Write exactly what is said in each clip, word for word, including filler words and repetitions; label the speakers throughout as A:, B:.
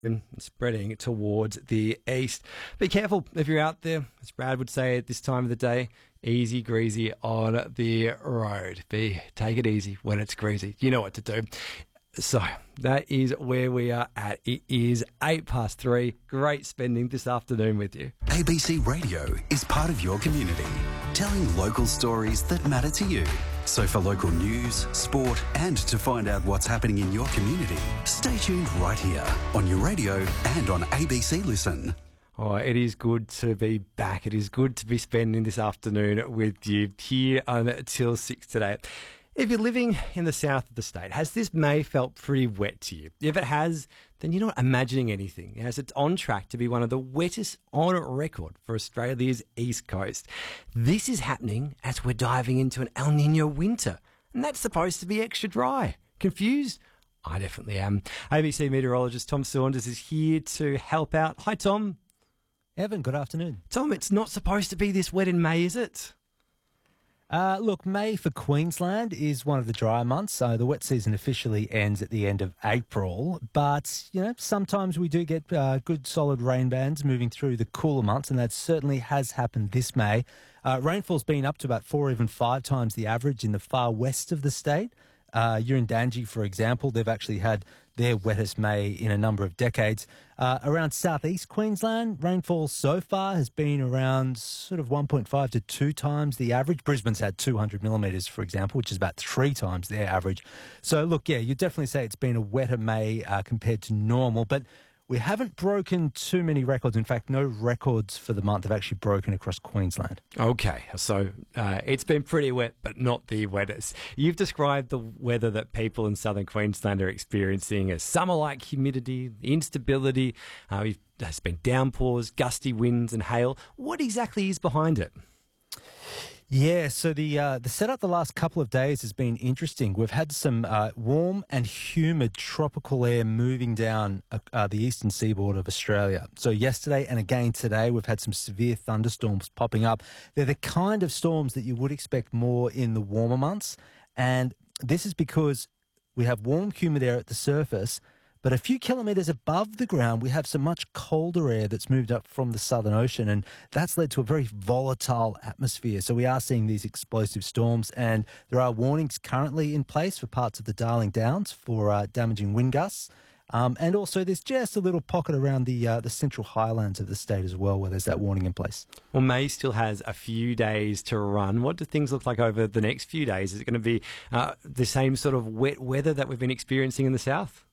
A: and spreading towards the east. Be careful if you're out there, as Brad would say at this time of the day. Easy greasy on the road. Be take it easy when it's greasy. You know what to do. So that is where we are at. It is eight past three. Great spending this afternoon with you.
B: A B C Radio is part of your community, telling local stories that matter to you. So for local news, sport, and to find out what's happening in your community, stay tuned right here on your radio and on A B C Listen.
A: Oh, it is good to be back. It is good to be spending this afternoon with you here until six today. If you're living in the south of the state, has this May felt pretty wet to you? If it has, then you're not imagining anything, as it's on track to be one of the wettest on record for Australia's east coast. This is happening as we're diving into an El Nino winter, and that's supposed to be extra dry. Confused? I definitely am. A B C meteorologist Tom Saunders is here to help out. Hi, Tom.
C: Evan, good afternoon.
A: Tom, it's not supposed to be this wet in May, is it?
C: Uh, look, May for Queensland is one of the drier months, so the wet season officially ends at the end of April. But, you know, sometimes we do get uh, good solid rain bands moving through the cooler months, and that certainly has happened this May. Uh, rainfall's been up to about four, even five times the average in the far west of the state. Uh, Urandangi, for example, they've actually had their wettest May in a number of decades. Uh, around southeast Queensland, rainfall so far has been around sort of one point five to two times the average. Brisbane's had two hundred millimetres, for example, which is about three times their average. So, look, yeah, you'd definitely say it's been a wetter May uh, compared to normal, but we haven't broken too many records. In fact, no records for the month have actually broken across Queensland.
A: Okay, so uh, it's been pretty wet, but not the wettest. You've described the weather that people in southern Queensland are experiencing as summer-like humidity, instability. Uh, we've, there's been downpours, gusty winds and hail. What exactly is behind it?
C: Yeah, so the uh, the setup the last couple of days has been interesting. We've had some uh, warm and humid tropical air moving down uh, uh, the eastern seaboard of Australia. So yesterday and again today, we've had some severe thunderstorms popping up. They're the kind of storms that you would expect more in the warmer months. And this is because we have warm, humid air at the surface, but a few kilometres above the ground, we have some much colder air that's moved up from the Southern Ocean, and that's led to a very volatile atmosphere. So we are seeing these explosive storms, and there are warnings currently in place for parts of the Darling Downs for uh, damaging wind gusts. Um, and also there's just a little pocket around the uh, the central highlands of the state as well where there's that warning in place.
A: Well, May still has a few days to run. What do things look like over the next few days? Is it going to be uh, the same sort of wet weather that we've been experiencing in the south?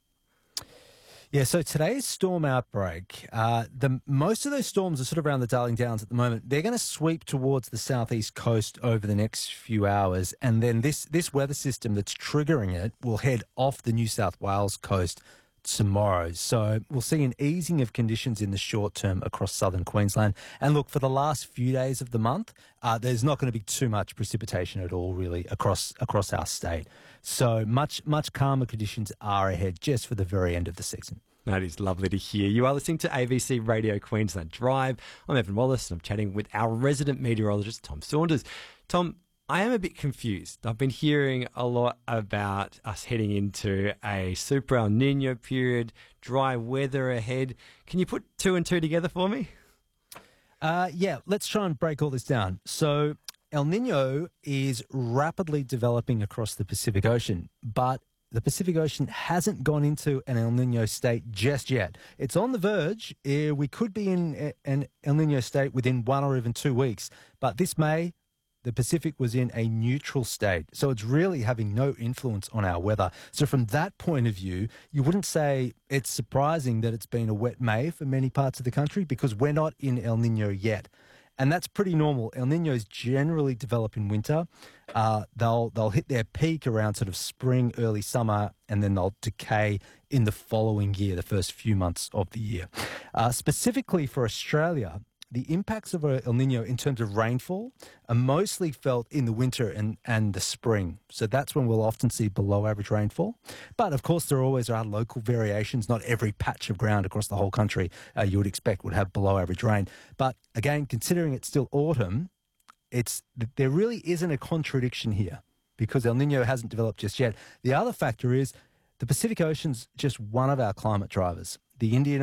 C: Yeah, so today's storm outbreak, uh, the most of those storms are sort of around the Darling Downs at the moment. They're going to sweep towards the southeast coast over the next few hours, and then this, this weather system that's triggering it will head off the New South Wales coast tomorrow. So we'll see an easing of conditions in the short term across southern Queensland. And look, for the last few days of the month, uh, there's not going to be too much precipitation at all, really, across across our state. So much, much calmer conditions are ahead just for the very end of the season.
A: That is lovely to hear. You are listening to A B C Radio Queensland Drive. I'm Evan Wallace, and I'm chatting with our resident meteorologist, Tom Saunders. Tom, I am a bit confused. I've been hearing a lot about us heading into a super El Nino period, dry weather ahead. Can you put two and two together for me?
C: Uh, yeah, let's try and break all this down. So El Nino is rapidly developing across the Pacific Ocean, but the Pacific Ocean hasn't gone into an El Nino state just yet. It's on the verge. Uh, we could be in an El Nino state within one or even two weeks, but this May, the Pacific was in a neutral state, so it's really having no influence on our weather. So from that point of view, you wouldn't say it's surprising that it's been a wet May for many parts of the country because we're not in El Nino yet. And that's pretty normal. El Ninos generally develop in winter. Uh, they'll they'll hit their peak around sort of spring, early summer, and then they'll decay in the following year, the first few months of the year. Uh, specifically for Australia, the impacts of a El Nino in terms of rainfall are mostly felt in the winter and, and the spring. So that's when we'll often see below average rainfall. But of course, there always are local variations. Not every patch of ground across the whole country uh, you would expect would have below average rain. But again, considering it's still autumn, it's there really isn't a contradiction here because El Nino hasn't developed just yet. The other factor is the Pacific Ocean's just one of our climate drivers. The Indian